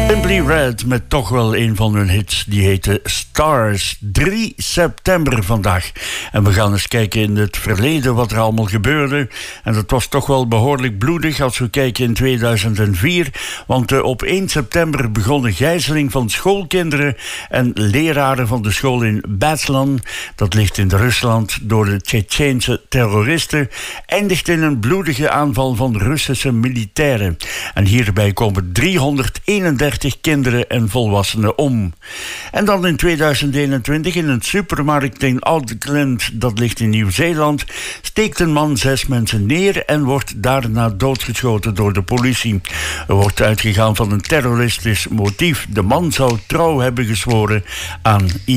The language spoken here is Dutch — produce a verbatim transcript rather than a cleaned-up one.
Simply Red met toch wel een van hun hits. Die heette Stars. drie september vandaag. En we gaan eens kijken in het verleden wat er allemaal gebeurde. En dat was toch wel behoorlijk bloedig als we kijken in tweeduizend vier. Want uh, op één september begon een gijzeling van schoolkinderen en leraren van de school in Beslan. Dat ligt in Rusland door de Tsjetsjeense terroristen. Eindigt in een bloedige aanval van Russische militairen. En hierbij komen driehonderdeenendertig kinderen en volwassenen om. En dan in tweeduizend eenentwintig in een supermarkt in Auckland, dat ligt in Nieuw-Zeeland, steekt een man zes mensen neer en wordt daarna doodgeschoten door de politie. Er wordt uitgegaan van een terroristisch motief. De man zou trouw hebben gezworen aan